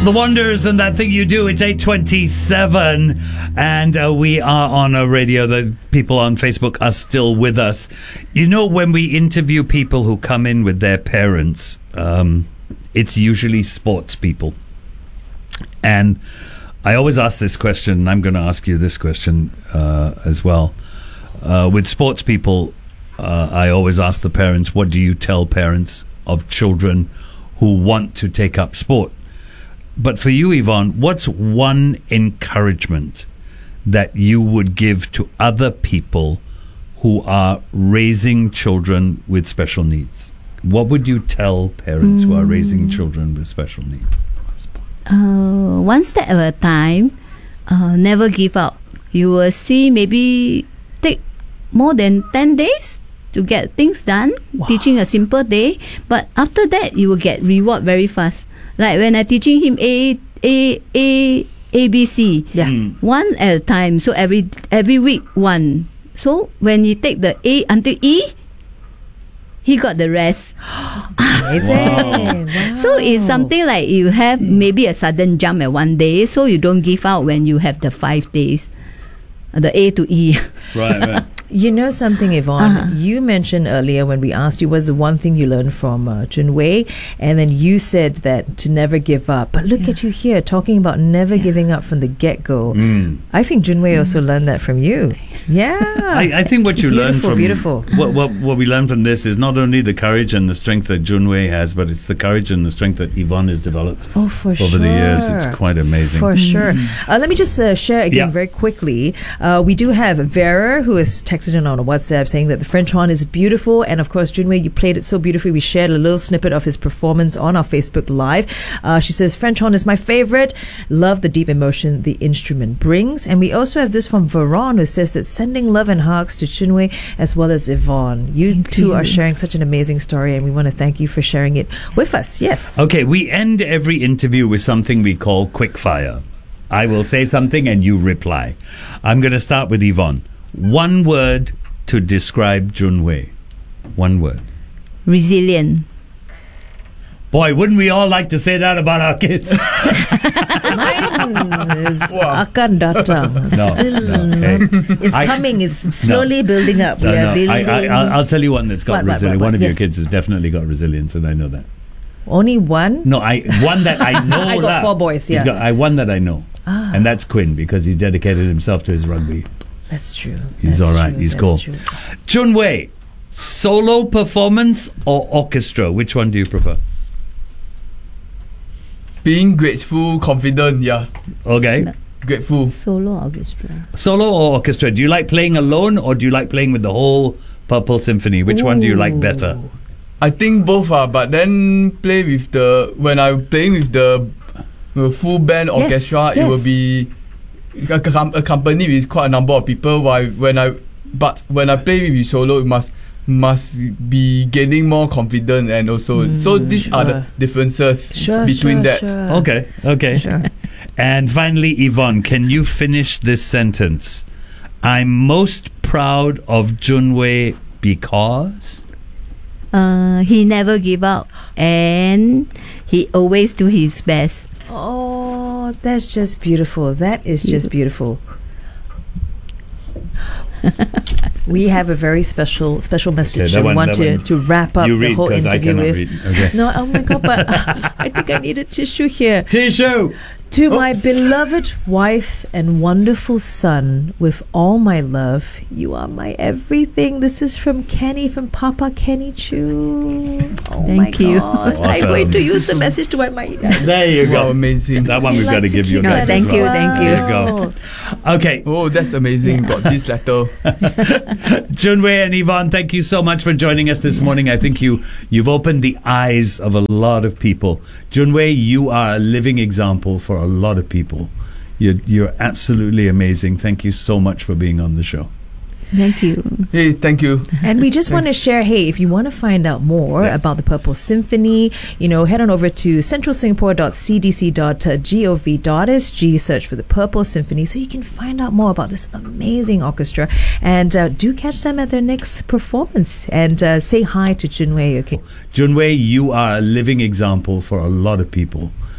The Wonders and That Thing You Do. It's 8:27 and we are on a radio. The people on Facebook are still with us. You know, when we interview people who come in with their parents, it's usually sports people. And I always ask this question, and I'm going to ask you this question as well. With sports people, I always ask the parents, what do you tell parents of children who want to take up sport? But for you, Yvonne, what's one encouragement that you would give to other people who are raising children with special needs? What would you tell parents who are raising children with special needs? One step at a time. Never give up. You will see maybe take more than 10 days to get things done. Wow. Teaching a simple day. But after that, you will get reward very fast. Like when I'm teaching him A, B, C. Yeah. One at a time. So every week, one. So when you take the A until E, he got the rest. Wow. So it's something like you have maybe a sudden jump at one day, so you don't give out when you have the 5 days, the A to E. Right. You know something, Yvonne? You mentioned earlier when we asked you what's the one thing you learned from Junwei, and then you said that to never give up. But look at you here talking about never giving up from the get-go. I think Junwei also learned that from you. Yeah. I think what you learn from beautiful. What we learn from this is not only the courage and the strength that Junwei has, but it's the courage and the strength that Yvonne has developed over the years. It's quite amazing. For sure. Let me just share again very quickly. We do have Vera, who is texting in on a WhatsApp saying that the French horn is beautiful, and of course Junwei, you played it so beautifully. We shared a little snippet of his performance on our Facebook Live. She says French horn is my favorite, love the deep emotion the instrument brings. And we also have this from Veron, who says that sending love and hugs to Junwei as well as Yvonne. You two are sharing such an amazing story, and we want to thank you for sharing it with us. Yes. Okay, we end every interview with something we call quick fire. I will say something and you reply. I'm going to start with Yvonne. One word to describe Junwei. One word. Resilient. Boy, wouldn't we all like to say that about our kids? Mine is akan datang. It's coming. It's slowly building up. I'll tell you one that's got resilience. One of your kids has definitely got resilience, and I know that. Only one? No, one that I know. I got 4 boys. Yeah, one that I know, and that's Quinn, because he's dedicated himself to his rugby. That's true. He's all right. He's cool. Junwei, solo performance or orchestra? Which one do you prefer? Being grateful, confident, yeah. Okay. Grateful. Solo orchestra. Solo or orchestra? Do you like playing alone, or do you like playing with the whole Purple Symphony? Which one do you like better? I think both are, but then when I'm playing with the full band orchestra, it will be accompanied with quite a number of people. When I play with solo, it must be gaining more confidence, and also so these are the differences between that. Okay. Sure. And finally, Yvonne, can you finish this sentence? I'm most proud of Junwei because he never give up and he always do his best. Oh, that's just beautiful. That is just beautiful. We have a very special message we want to wrap up the whole interview with. Okay. No, oh my God, but I think I need a tissue here. Tissue! To my beloved wife and wonderful son, with all my love, you are my everything. This is from Kenny, from Papa Kenny Chu. Oh Thank you. God. Awesome. I wait to use the message to my There you go. Wow, amazing. That one we've got to give you. No, thank you. There you go. Okay. Oh, that's amazing. Got this letter. Junwei and Yvonne, thank you so much for joining us this morning. I think you've opened the eyes of a lot of people. Junwei, you are a living example for a lot of people. You're absolutely amazing. Thank you so much for being on the show. Thank you. Hey, thank you. And we just want to share, hey, if you want to find out more about the Purple Symphony, head on over to centralsingapore.cdc.gov.sg, search for the Purple Symphony so you can find out more about this amazing orchestra, and do catch them at their next performance, and say hi to Junwei, okay? Junwei, you are a living example for a lot of people.